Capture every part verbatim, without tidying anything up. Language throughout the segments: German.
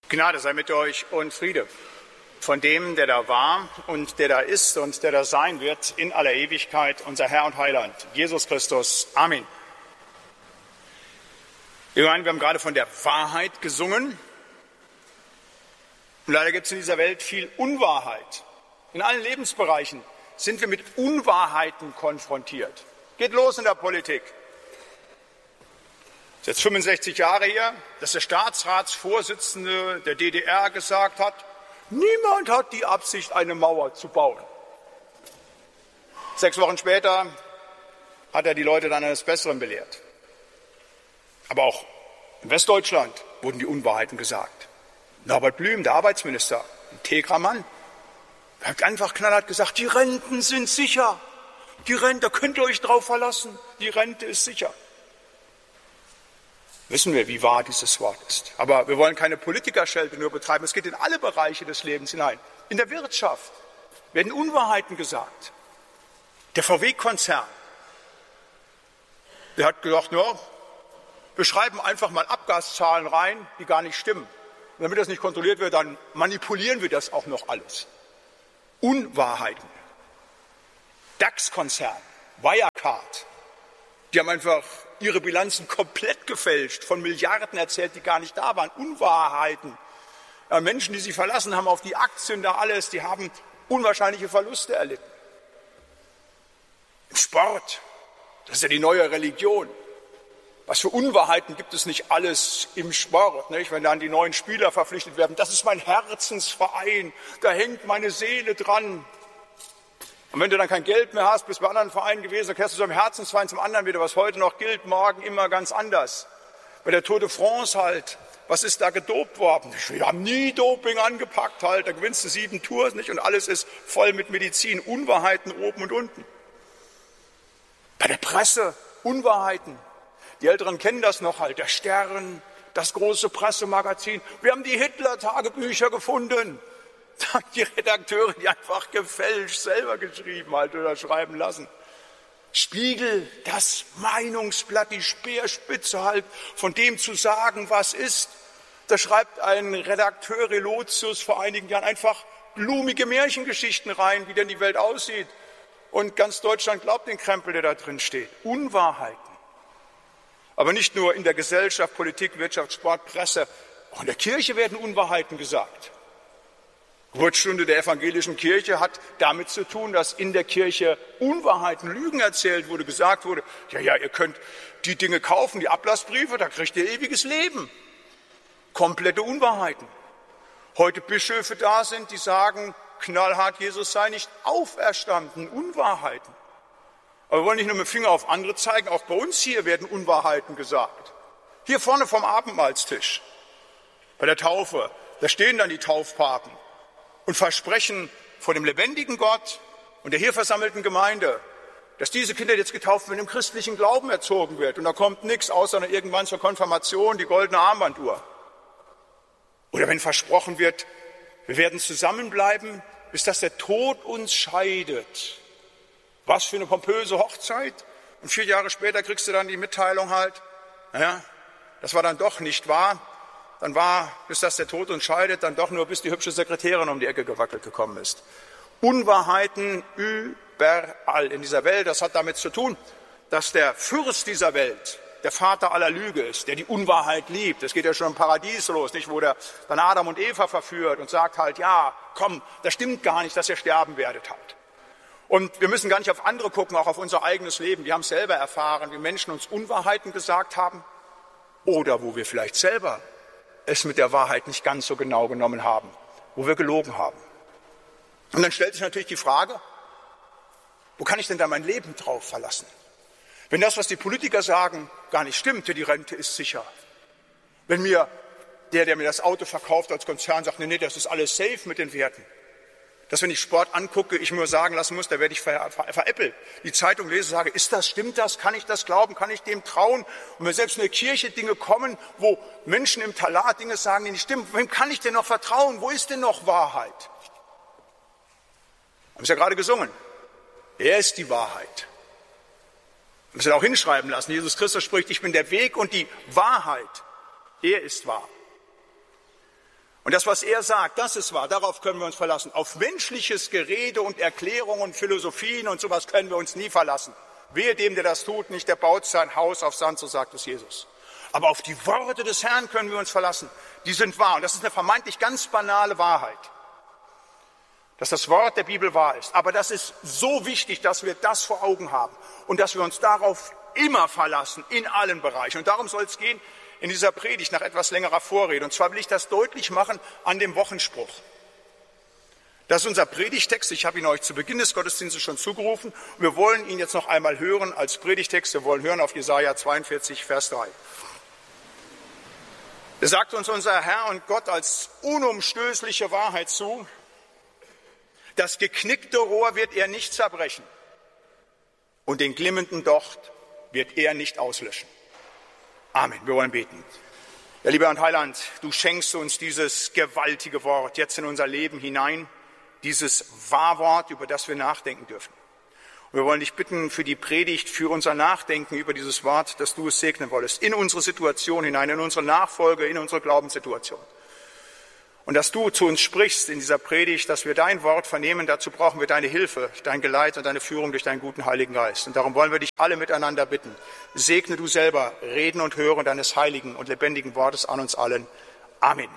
Gnade sei mit euch und Friede von dem, der da war und der da ist und der da sein wird in aller Ewigkeit, unser Herr und Heiland, Jesus Christus. Amen. Wir haben gerade von der Wahrheit gesungen. Und leider gibt es in dieser Welt viel Unwahrheit. In allen Lebensbereichen sind wir mit Unwahrheiten konfrontiert. Geht los in der Politik. Das ist jetzt fünfundsechzig Jahre her, dass der Staatsratsvorsitzende der D D R gesagt hat, niemand hat die Absicht, eine Mauer zu bauen. Sechs Wochen später hat er die Leute dann eines Besseren belehrt. Aber auch in Westdeutschland wurden die Unwahrheiten gesagt. Norbert Blüm, der Arbeitsminister, ein integrer Mann, hat einfach knallhart gesagt, die Renten sind sicher. Die Rente, da könnt ihr euch drauf verlassen. Die Rente ist sicher. Wissen wir, wie wahr dieses Wort ist. Aber wir wollen keine Politikerschelte nur betreiben. Es geht in alle Bereiche des Lebens hinein. In der Wirtschaft werden Unwahrheiten gesagt. Der V W-Konzern, der hat gesagt, ja, wir schreiben einfach mal Abgaszahlen rein, die gar nicht stimmen. Und damit das nicht kontrolliert wird, dann manipulieren wir das auch noch alles. Unwahrheiten. DAX-Konzern, Wirecard, die haben einfach ihre Bilanzen komplett gefälscht, von Milliarden erzählt, die gar nicht da waren. Unwahrheiten. Ja, Menschen, die sie verlassen haben auf die Aktien, da alles, die haben unwahrscheinliche Verluste erlitten. Im Sport, das ist ja die neue Religion. Was für Unwahrheiten gibt es nicht alles im Sport, nicht? Wenn dann die neuen Spieler verpflichtet werden. Das ist mein Herzensverein, da hängt meine Seele dran. Und wenn du dann kein Geld mehr hast, bist bei anderen Vereinen gewesen, dann kehrst du so im Herzensverein zum anderen wieder, was heute noch gilt, morgen immer ganz anders. Bei der Tour de France halt, was ist da gedopt worden? Wir haben nie Doping angepackt halt, da gewinnst du sieben Tours nicht und alles ist voll mit Medizin, Unwahrheiten oben und unten. Bei der Presse, Unwahrheiten. Die Älteren kennen das noch halt, der Stern, das große Pressemagazin. Wir haben die Hitler-Tagebücher gefunden. Die Redakteure, die einfach gefälscht selber geschrieben halt oder schreiben lassen. Spiegel, das Meinungsblatt, die Speerspitze halt, von dem zu sagen, was ist. Da schreibt ein Redakteur Relotius vor einigen Jahren einfach blumige Märchengeschichten rein, wie denn die Welt aussieht. Und ganz Deutschland glaubt den Krempel, der da drin steht. Unwahrheiten. Aber nicht nur in der Gesellschaft, Politik, Wirtschaft, Sport, Presse, auch in der Kirche werden Unwahrheiten gesagt. Geburtsstunde der evangelischen Kirche hat damit zu tun, dass in der Kirche Unwahrheiten, Lügen erzählt wurde, gesagt wurde, ja, ja, ihr könnt die Dinge kaufen, die Ablassbriefe, da kriegt ihr ewiges Leben. Komplette Unwahrheiten. Heute Bischöfe da sind, die sagen, knallhart, Jesus sei nicht auferstanden, Unwahrheiten. Aber wir wollen nicht nur mit dem Finger auf andere zeigen, auch bei uns hier werden Unwahrheiten gesagt. Hier vorne vom Abendmahlstisch, bei der Taufe, da stehen dann die Taufpaten und versprechen vor dem lebendigen Gott und der hier versammelten Gemeinde, dass diese Kinder jetzt getauft werden, im christlichen Glauben erzogen wird. Und da kommt nichts, außer irgendwann zur Konfirmation die goldene Armbanduhr. Oder wenn versprochen wird, wir werden zusammenbleiben, bis dass der Tod uns scheidet. Was für eine pompöse Hochzeit. Und vier Jahre später kriegst du dann die Mitteilung halt, naja, das war dann doch nicht wahr. Dann war, bis dass der Tod uns scheidet, dann doch nur, bis die hübsche Sekretärin um die Ecke gewackelt gekommen ist. Unwahrheiten überall in dieser Welt. Das hat damit zu tun, dass der Fürst dieser Welt, der Vater aller Lüge ist, der die Unwahrheit liebt. Es geht ja schon im Paradies los, nicht, wo der dann Adam und Eva verführt und sagt halt, ja, komm, das stimmt gar nicht, dass ihr sterben werdet halt. Und wir müssen gar nicht auf andere gucken, auch auf unser eigenes Leben. Wir haben es selber erfahren, wie Menschen uns Unwahrheiten gesagt haben oder wo wir vielleicht selber es mit der Wahrheit nicht ganz so genau genommen haben, wo wir gelogen haben. Und dann stellt sich natürlich die Frage, wo kann ich denn da mein Leben drauf verlassen? Wenn das, was die Politiker sagen, gar nicht stimmt, die Rente ist sicher. Wenn mir der, der mir das Auto verkauft als Konzern, sagt, nee, nee, das ist alles safe mit den Werten. Dass wenn ich Sport angucke, ich mir sagen lassen muss, da werde ich ver, ver, veräppelt. Die Zeitung lese, sage, ist das, stimmt das, kann ich das glauben, kann ich dem trauen? Und wenn selbst in der Kirche Dinge kommen, wo Menschen im Talar Dinge sagen, die nicht stimmen, wem kann ich denn noch vertrauen? Wo ist denn noch Wahrheit? Haben es ja gerade gesungen. Er ist die Wahrheit. Wir müssen auch hinschreiben lassen. Jesus Christus spricht, ich bin der Weg und die Wahrheit. Er ist wahr. Und das, was er sagt, das ist wahr, darauf können wir uns verlassen. Auf menschliches Gerede und Erklärungen und Philosophien und sowas können wir uns nie verlassen. Wehe dem, der das tut, nicht der baut sein Haus auf Sand, so sagt es Jesus. Aber auf die Worte des Herrn können wir uns verlassen. Die sind wahr. Und das ist eine vermeintlich ganz banale Wahrheit, dass das Wort der Bibel wahr ist. Aber das ist so wichtig, dass wir das vor Augen haben und dass wir uns darauf immer verlassen, in allen Bereichen. Und darum soll es gehen in dieser Predigt nach etwas längerer Vorrede. Und zwar will ich das deutlich machen an dem Wochenspruch. Das ist unser Predigtext. Ich habe ihn euch zu Beginn des Gottesdienstes schon zugerufen. Wir wollen ihn jetzt noch einmal hören als Predigtext. Wir wollen hören auf Jesaja zweiundvierzig, Vers drei. Da sagt uns unser Herr und Gott als unumstößliche Wahrheit zu: Das geknickte Rohr wird er nicht zerbrechen und den glimmenden Docht wird er nicht auslöschen. Amen. Wir wollen beten. Ja, lieber und Heiland, du schenkst uns dieses gewaltige Wort jetzt in unser Leben hinein, dieses Wahrwort, über das wir nachdenken dürfen. Und wir wollen dich bitten für die Predigt, für unser Nachdenken über dieses Wort, dass du es segnen wolltest, in unsere Situation hinein, in unsere Nachfolge, in unsere Glaubenssituation. Und dass du zu uns sprichst in dieser Predigt, dass wir dein Wort vernehmen, dazu brauchen wir deine Hilfe, dein Geleit und deine Führung durch deinen guten Heiligen Geist. Und darum wollen wir dich alle miteinander bitten. Segne du selber Reden und Hören deines heiligen und lebendigen Wortes an uns allen. Amen.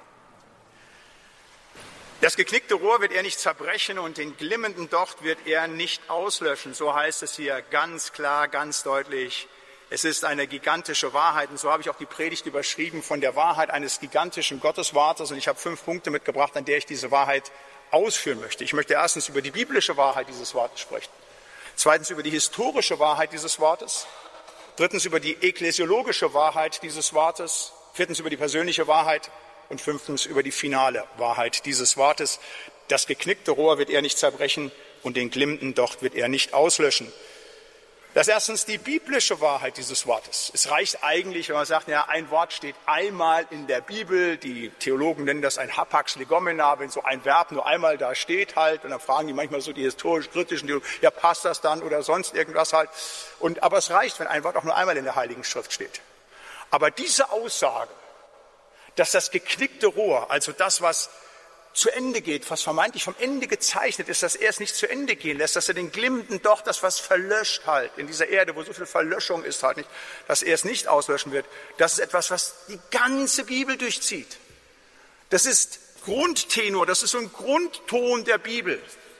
Das geknickte Rohr wird er nicht zerbrechen und den glimmenden Docht wird er nicht auslöschen. So heißt es hier ganz klar, ganz deutlich. Es ist eine gigantische Wahrheit und so habe ich auch die Predigt überschrieben von der Wahrheit eines gigantischen Gotteswortes. Und ich habe fünf Punkte mitgebracht, an der ich diese Wahrheit ausführen möchte. Ich möchte erstens über die biblische Wahrheit dieses Wortes sprechen. Zweitens über die historische Wahrheit dieses Wortes. Drittens über die ekklesiologische Wahrheit dieses Wortes. Viertens über die persönliche Wahrheit. Und fünftens über die finale Wahrheit dieses Wortes. Das geknickte Rohr wird er nicht zerbrechen und den glimmenden Docht wird er nicht auslöschen. Das ist erstens die biblische Wahrheit dieses Wortes. Es reicht eigentlich, wenn man sagt, ja, ein Wort steht einmal in der Bibel. Die Theologen nennen das ein Hapax Legomena, wenn so ein Verb nur einmal da steht halt. Und dann fragen die manchmal so die historisch-kritischen Theologen, ja, passt das dann oder sonst irgendwas halt. Und, aber es reicht, wenn ein Wort auch nur einmal in der Heiligen Schrift steht. Aber diese Aussage, dass das geknickte Rohr, also das, was zu Ende geht, was vermeintlich vom Ende gezeichnet ist, dass er es nicht zu Ende gehen lässt, dass er den glimmenden Docht, das was verlöscht halt in dieser Erde, wo so viel Verlöschung ist halt nicht, dass er es nicht auslöschen wird. Das ist etwas, was die ganze Bibel durchzieht. Das ist Grundtenor, das ist so ein Grundton der Bibel.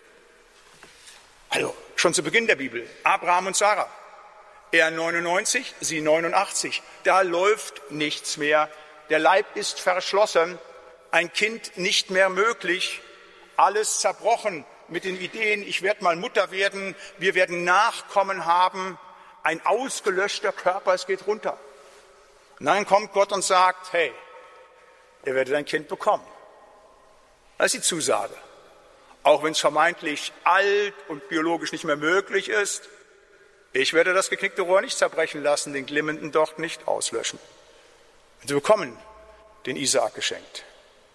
Also schon zu Beginn der Bibel, Abraham und Sarah, er neunundneunzig, sie neunundachtzig, da läuft nichts mehr, der Leib ist verschlossen, ein Kind nicht mehr möglich, alles zerbrochen mit den Ideen, ich werde mal Mutter werden, wir werden Nachkommen haben, ein ausgelöschter Körper, es geht runter. Und dann kommt Gott und sagt, hey, ihr werdet ein Kind bekommen. Das ist die Zusage. Auch wenn es vermeintlich alt und biologisch nicht mehr möglich ist, ich werde das geknickte Rohr nicht zerbrechen lassen, den glimmenden Docht nicht auslöschen. Und sie bekommen den Isaak geschenkt.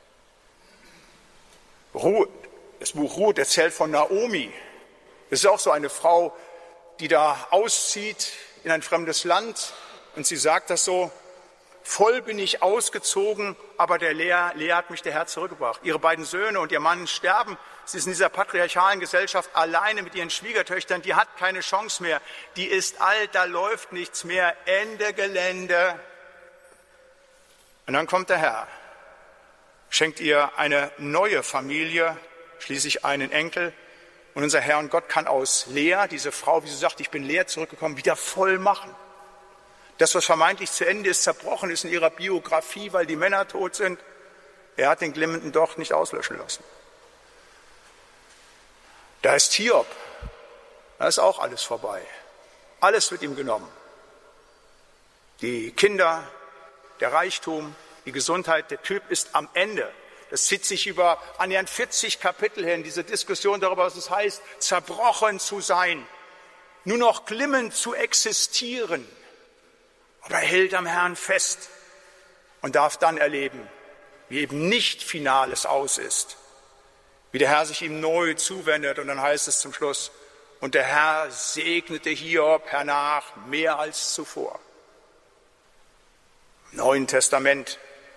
Ruth, das Buch Ruth erzählt von Naomi. Das ist auch so eine Frau, die da auszieht in ein fremdes Land. Und sie sagt das so, voll bin ich ausgezogen, aber der Lea, Lea hat mich der Herr zurückgebracht. Ihre beiden Söhne und ihr Mann sterben. Sie ist in dieser patriarchalen Gesellschaft alleine mit ihren Schwiegertöchtern. Die hat keine Chance mehr. Die ist alt, da läuft nichts mehr. Ende Gelände. Und dann kommt der Herr, schenkt ihr eine neue Familie, schließlich einen Enkel. Und unser Herr und Gott kann aus Lea, diese Frau, wie sie sagt, ich bin leer zurückgekommen, wieder voll machen. Das, was vermeintlich zu Ende ist, zerbrochen ist in ihrer Biografie, weil die Männer tot sind. Er hat den glimmenden Docht nicht auslöschen lassen. Da ist Hiob. Da ist auch alles vorbei. Alles wird ihm genommen. Die Kinder, der Reichtum, die Gesundheit, der Typ ist am Ende. Das zieht sich über annähernd vierzig Kapitel hin, diese Diskussion darüber, was es heißt, zerbrochen zu sein, nur noch glimmend zu existieren. Aber er hält am Herrn fest und darf dann erleben, wie eben nicht Finales aus ist, wie der Herr sich ihm neu zuwendet. Und dann heißt es zum Schluss, und der Herr segnete Hiob hernach mehr als zuvor. Im Neuen Testament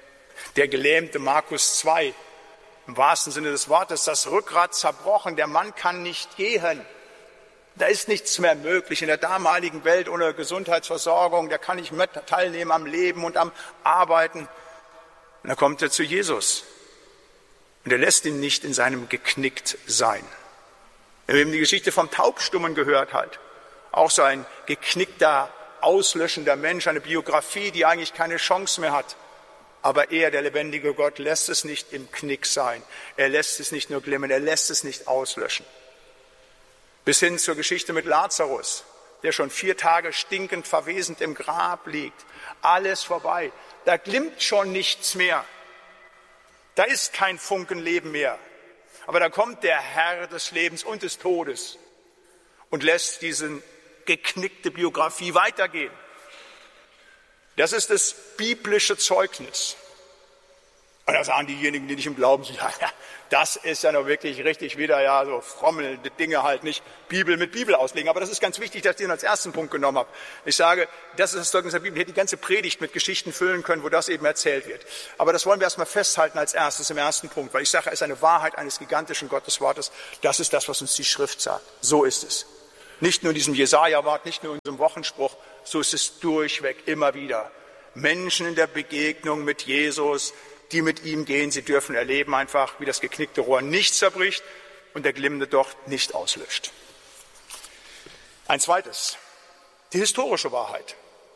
Der gelähmte Markus zwei, im wahrsten Sinne des Wortes, das Rückgrat zerbrochen, der Mann kann nicht gehen. Da ist nichts mehr möglich in der damaligen Welt ohne Gesundheitsversorgung, der kann nicht mehr teilnehmen am Leben und am Arbeiten. Und dann kommt er zu Jesus und er lässt ihn nicht in seinem geknickt sein. Wir haben eben die Geschichte vom Taubstummen gehört halt. Auch so ein geknickter, auslöschender Mensch, eine Biografie, die eigentlich keine Chance mehr hat. Aber er, der lebendige Gott, lässt es nicht im Knick sein. Er lässt es nicht nur glimmen, er lässt es nicht auslöschen. Bis hin zur Geschichte mit Lazarus, der schon vier Tage stinkend verwesend im Grab liegt. Alles vorbei. Da glimmt schon nichts mehr. Da ist kein Funken Leben mehr. Aber da kommt der Herr des Lebens und des Todes und lässt diese geknickte Biografie weitergehen. Das ist das biblische Zeugnis. Und da sagen diejenigen, die nicht im Glauben sind, ja, das ist ja noch wirklich richtig wieder, ja, so frommelnde Dinge halt, nicht Bibel mit Bibel auslegen. Aber das ist ganz wichtig, dass ich den als ersten Punkt genommen habe. Ich sage, das ist das Zeugnis der Bibel. Ich hätte die ganze Predigt mit Geschichten füllen können, wo das eben erzählt wird. Aber das wollen wir erstmal festhalten als erstes im ersten Punkt, weil ich sage, es ist eine Wahrheit eines gigantischen Gotteswortes. Das ist das, was uns die Schrift sagt. So ist es. Nicht nur in diesem Jesaja-Wort, nicht nur in diesem Wochenspruch, so ist es durchweg, immer wieder. Menschen in der Begegnung mit Jesus, die mit ihm gehen, sie dürfen erleben einfach, wie das geknickte Rohr nicht zerbricht und der glimmende Docht nicht auslöscht. Ein zweites, die historische Wahrheit.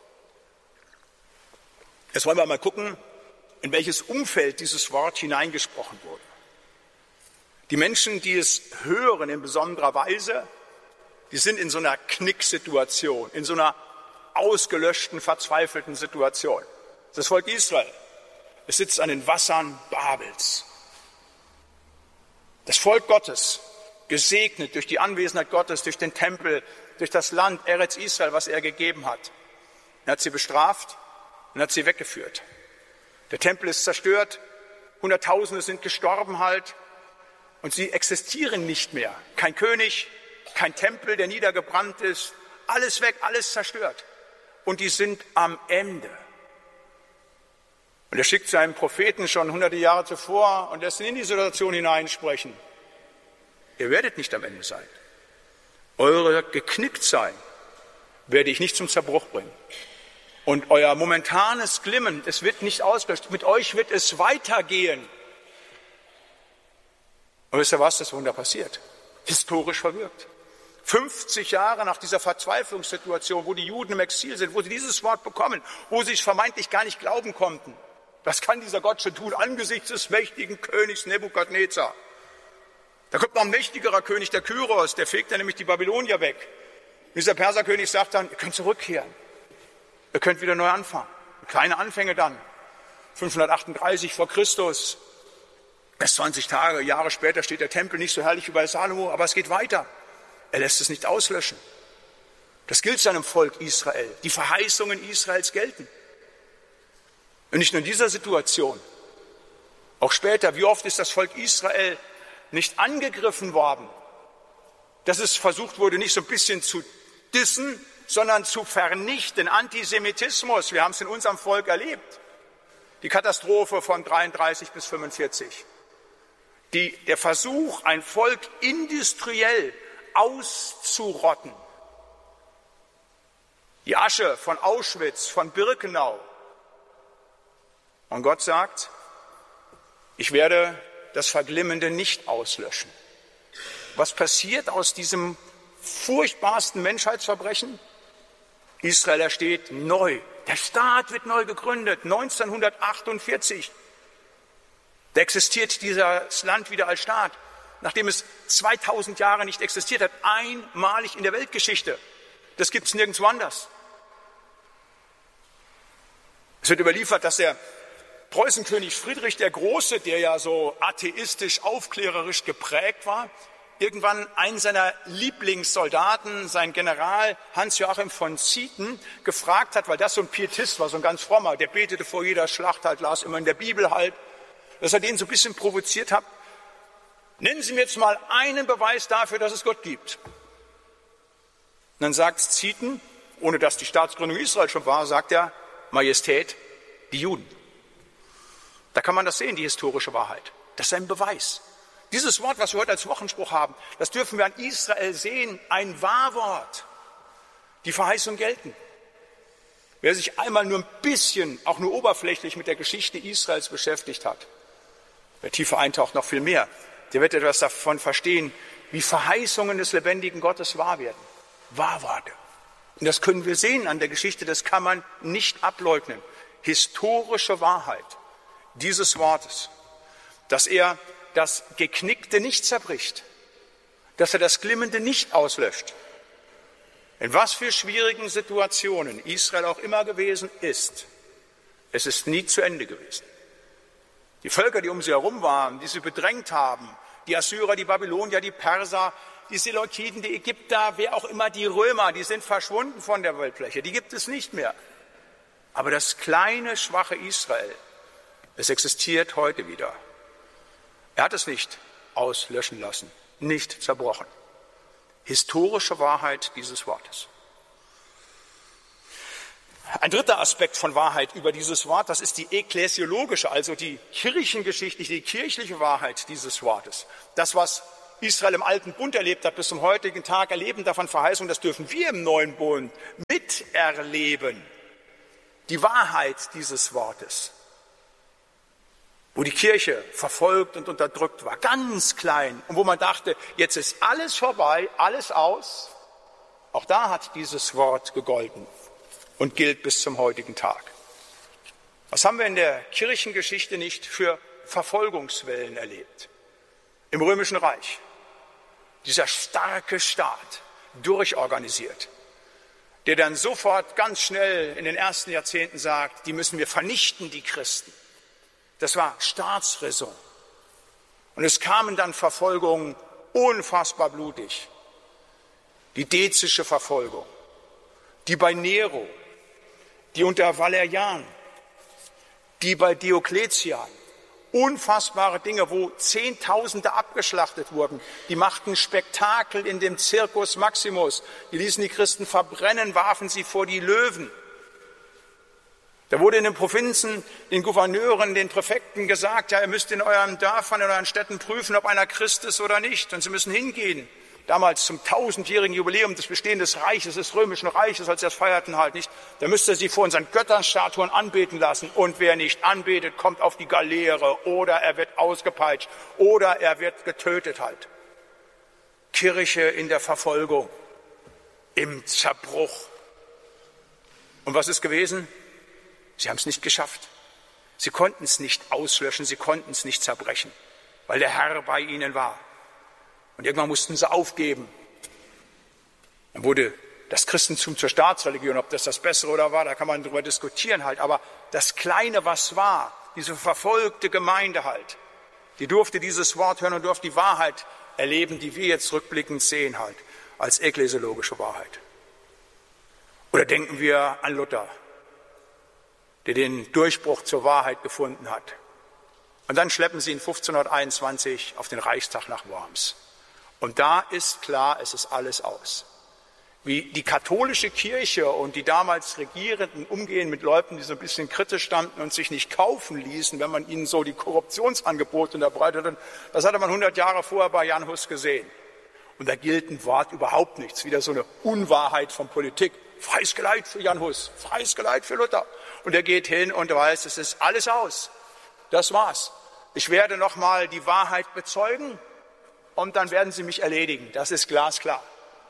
Jetzt wollen wir mal gucken, in welches Umfeld dieses Wort hineingesprochen wurde. Die Menschen, die es hören in besonderer Weise, die sind in so einer Knicksituation, in so einer ausgelöschten, verzweifelten Situation. Das Volk Israel. Es sitzt an den Wassern Babels. Das Volk Gottes, gesegnet durch die Anwesenheit Gottes, durch den Tempel, durch das Land Eretz Israel, was er gegeben hat. Er hat sie bestraft und hat sie weggeführt. Der Tempel ist zerstört, Hunderttausende sind gestorben halt und sie existieren nicht mehr. Kein König, kein Tempel, der niedergebrannt ist, alles weg, alles zerstört. Und die sind am Ende. Und er schickt seinen Propheten schon hunderte Jahre zuvor und lässt ihn in die Situation hineinsprechen. Ihr werdet nicht am Ende sein. Eure Geknicktsein werde ich nicht zum Zerbruch bringen. Und euer momentanes Glimmen, es wird nicht ausgelöscht. Mit euch wird es weitergehen. Und wisst ihr was, das Wunder passiert? Historisch verwirkt. fünfzig Jahre nach dieser Verzweiflungssituation, wo die Juden im Exil sind, wo sie dieses Wort bekommen, wo sie es vermeintlich gar nicht glauben konnten. Was kann dieser Gott schon tun angesichts des mächtigen Königs Nebukadnezar? Da kommt noch ein mächtigerer König, der Kyros, der fegt dann nämlich die Babylonier weg. Und dieser Perserkönig sagt dann, ihr könnt zurückkehren. Ihr könnt wieder neu anfangen. Kleine Anfänge dann. fünfhundertachtunddreißig vor Christus. Erst zwanzig Tage, Jahre später steht der Tempel nicht so herrlich wie bei Salomo, aber es geht weiter. Er lässt es nicht auslöschen. Das gilt seinem Volk Israel. Die Verheißungen Israels gelten. Und nicht nur in dieser Situation, auch später, wie oft ist das Volk Israel nicht angegriffen worden, dass es versucht wurde, nicht so ein bisschen zu dissen, sondern zu vernichten. Antisemitismus, wir haben es in unserem Volk erlebt. Die Katastrophe von dreiunddreißig bis fünfundvierzig. Die, der Versuch, ein Volk industriell auszurotten. Die Asche von Auschwitz, von Birkenau. Und Gott sagt, ich werde das Verglimmende nicht auslöschen. Was passiert aus diesem furchtbarsten Menschheitsverbrechen? Israel ersteht neu. Der Staat wird neu gegründet, neunzehnhundertachtundvierzig. Da existiert dieses Land wieder als Staat, nachdem es zweitausend Jahre nicht existiert hat, einmalig in der Weltgeschichte. Das gibt es nirgendwo anders. Es wird überliefert, dass der Preußenkönig Friedrich der Große, der ja so atheistisch, aufklärerisch geprägt war, irgendwann einen seiner Lieblingssoldaten, sein General Hans-Joachim von Zieten, gefragt hat, weil das so ein Pietist war, so ein ganz frommer, der betete vor jeder Schlacht halt, las immer in der Bibel halt, dass er den so ein bisschen provoziert hat. Nennen Sie mir jetzt mal einen Beweis dafür, dass es Gott gibt. Und dann sagt Zieten, ohne dass die Staatsgründung Israel schon war, sagt er, Majestät, die Juden. Da kann man das sehen, die historische Wahrheit. Das ist ein Beweis. Dieses Wort, was wir heute als Wochenspruch haben, das dürfen wir an Israel sehen, ein Wahrwort. Die Verheißung gelten. Wer sich einmal nur ein bisschen, auch nur oberflächlich mit der Geschichte Israels beschäftigt hat, wer tiefer eintaucht, noch viel mehr, der wird etwas davon verstehen, wie Verheißungen des lebendigen Gottes wahr werden. Wahrworte. Und das können wir sehen an der Geschichte, das kann man nicht ableugnen. Historische Wahrheit dieses Wortes, dass er das Geknickte nicht zerbricht, dass er das Glimmende nicht auslöscht. In was für schwierigen Situationen Israel auch immer gewesen ist, es ist nie zu Ende gewesen. Die Völker, die um sie herum waren, die sie bedrängt haben, die Assyrer, die Babylonier, die Perser, die Seleukiden, die Ägypter, wer auch immer, die Römer, die sind verschwunden von der Weltfläche, die gibt es nicht mehr. Aber das kleine, schwache Israel, es existiert heute wieder. Er hat es nicht auslöschen lassen, nicht zerbrochen. Historische Wahrheit dieses Wortes. Ein dritter Aspekt von Wahrheit über dieses Wort, das ist die ekklesiologische, also die kirchengeschichtliche, die kirchliche Wahrheit dieses Wortes. Das, was Israel im Alten Bund erlebt hat, bis zum heutigen Tag erleben davon Verheißung, das dürfen wir im Neuen Bund miterleben. Die Wahrheit dieses Wortes, wo die Kirche verfolgt und unterdrückt war, ganz klein, und wo man dachte, jetzt ist alles vorbei, alles aus, auch da hat dieses Wort gegolten und gilt bis zum heutigen Tag. Was haben wir in der Kirchengeschichte nicht für Verfolgungswellen erlebt? Im Römischen Reich, dieser starke Staat, durchorganisiert, der dann sofort ganz schnell in den ersten Jahrzehnten sagt, die müssen wir vernichten, die Christen. Das war Staatsräson. Und es kamen dann Verfolgungen unfassbar blutig. Die dezische Verfolgung, die bei Nero, die unter Valerian, die bei Diokletian. Unfassbare Dinge, wo Zehntausende abgeschlachtet wurden. Die machten Spektakel in dem Circus Maximus. Die ließen die Christen verbrennen, warfen sie vor die Löwen. Da wurde in den Provinzen, den Gouverneuren, den Präfekten gesagt, ja, ihr müsst in euren Dörfern, in euren Städten prüfen, ob einer Christ ist oder nicht. Und sie müssen hingehen. Damals zum tausendjährigen Jubiläum des Bestehens des Reiches, des Römischen Reiches, als sie das feierten halt nicht. Da müsst ihr sie vor unseren Götterstatuen anbeten lassen. Und wer nicht anbetet, kommt auf die Galeere oder er wird ausgepeitscht oder er wird getötet halt. Kirche in der Verfolgung, im Zerbruch. Und was ist gewesen? Sie haben es nicht geschafft. Sie konnten es nicht auslöschen, sie konnten es nicht zerbrechen, weil der Herr bei ihnen war. Und irgendwann mussten sie aufgeben. Dann wurde das Christentum zur Staatsreligion, ob das das Bessere oder war, da kann man drüber diskutieren halt. Aber das Kleine, was war, diese verfolgte Gemeinde halt, die durfte dieses Wort hören und durfte die Wahrheit erleben, die wir jetzt rückblickend sehen halt, als ekklesiologische Wahrheit. Oder denken wir an Luther, der den Durchbruch zur Wahrheit gefunden hat. Und dann schleppen sie ihn fünfzehnhunderteinundzwanzig auf den Reichstag nach Worms. Und da ist klar, es ist alles aus. Wie die katholische Kirche und die damals Regierenden umgehen mit Leuten, die so ein bisschen kritisch standen und sich nicht kaufen ließen, wenn man ihnen so die Korruptionsangebote unterbreitete, das hatte man hundert Jahre vorher bei Jan Hus gesehen. Und da gilt ein Wort überhaupt nichts, wieder so eine Unwahrheit von Politik. Freies Geleit für Jan Hus, freies Geleit für Luther. Und er geht hin und weiß, es ist alles aus. Das war's. Ich werde nochmal die Wahrheit bezeugen und dann werden sie mich erledigen. Das ist glasklar.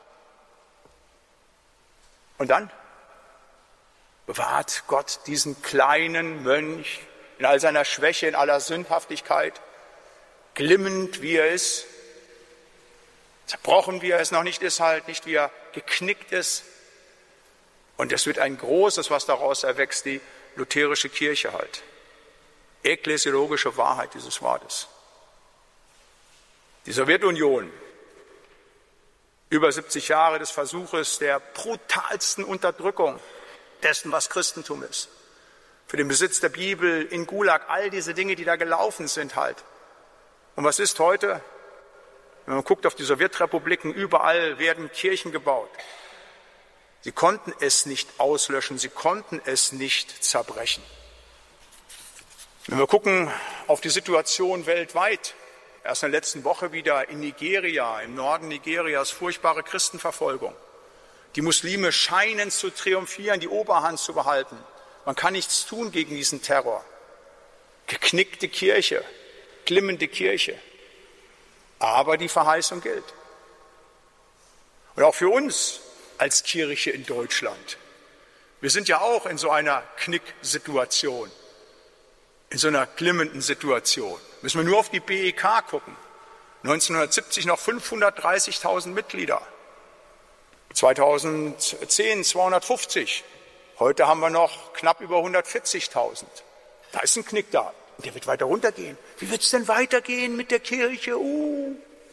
Und dann bewahrt Gott diesen kleinen Mönch in all seiner Schwäche, in aller Sündhaftigkeit, glimmend wie er ist, zerbrochen wie er es noch nicht ist halt, nicht wie er geknickt ist. Und es wird ein großes, was daraus erwächst, die lutherische Kirche halt. Ekklesiologische Wahrheit dieses Wortes. Die Sowjetunion, über siebzig Jahre des Versuches der brutalsten Unterdrückung dessen, was Christentum ist. Für den Besitz der Bibel in Gulag, all diese Dinge, die da gelaufen sind halt. Und was ist heute? Wenn man guckt auf die Sowjetrepubliken, überall werden Kirchen gebaut. Sie konnten es nicht auslöschen, sie konnten es nicht zerbrechen. Wenn wir gucken auf die Situation weltweit, erst in der letzten Woche wieder in Nigeria, im Norden Nigerias, furchtbare Christenverfolgung. Die Muslime scheinen zu triumphieren, die Oberhand zu behalten. Man kann nichts tun gegen diesen Terror. Geknickte Kirche, glimmende Kirche. Aber die Verheißung gilt. Und auch für uns als Kirche in Deutschland. Wir sind ja auch in so einer Knicksituation, in so einer glimmenden Situation. Müssen wir nur auf die B E K gucken. neunzehnhundertsiebzig noch fünfhundertdreißigtausend Mitglieder. zweitausendzehn zweihundertfünfzig. Heute haben wir noch knapp über hundertvierzigtausend. Da ist ein Knick da. Und der wird weiter runtergehen. Wie wird es denn weitergehen mit der Kirche? Uh.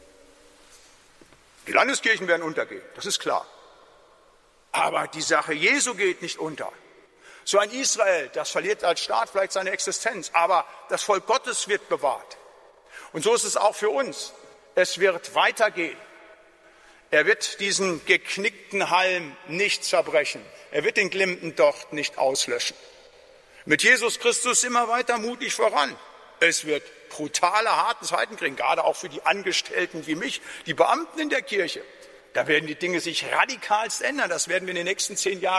Die Landeskirchen werden untergehen, das ist klar. Aber die Sache Jesu geht nicht unter. So ein Israel, das verliert als Staat vielleicht seine Existenz, aber das Volk Gottes wird bewahrt. Und so ist es auch für uns. Es wird weitergehen. Er wird diesen geknickten Halm nicht zerbrechen. Er wird den glimmenden Docht nicht auslöschen. Mit Jesus Christus immer weiter mutig voran. Es wird brutale, harte Zeiten kriegen, gerade auch für die Angestellten wie mich, die Beamten in der Kirche. Da werden die Dinge sich radikalst ändern. Das werden wir in den nächsten zehn Jahren